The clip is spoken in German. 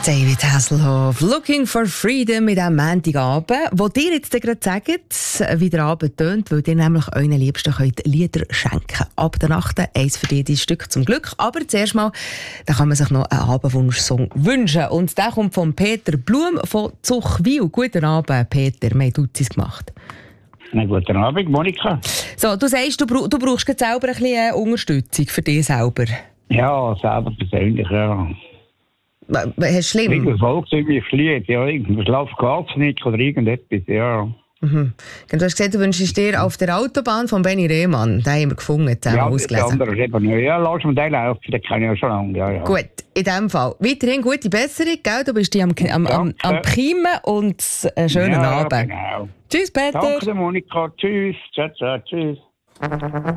David Hasselhoff, «Looking for Freedom» mit diesem Montagabend, wo dir jetzt gerade sagt, wie der Abend tönt, weil ihr nämlich euren Liebsten könnt Lieder schenken. Ab der Nacht eins für dich, dein Stück zum Glück. Aber zuerst mal, da kann man sich noch einen Abendwunschsong wünschen. Und der kommt von Peter Blum von Zuchwil. Guten Abend, Peter. Wir haben Dutzis gemacht. Guten Abend, Monika. So, du sagst, du brauchst jetzt selber ein bisschen Unterstützung für dich selber. Ja, selber persönlich, ja. Hast du schlimm? Ich folge mir Lied, ja, irgendein Schlafgasnick oder irgendetwas, ja. Mhm. Du hast gesagt, du wünschst dir auf der Autobahn von Benny Rehmann, den haben wir gefunden, den haben wir ausgelesen. Ja, der andere ist eben nicht. Ja, lass mir den laufen, den kenne ich ja schon lange, ja. Gut, in diesem Fall. Weiterhin gute Besserung, gell? Du bist am Kiemen und einen schönen Abend. Genau. Tschüss, Peter. Danke, Monika. Tschüss. Ciao, ciao, tschüss.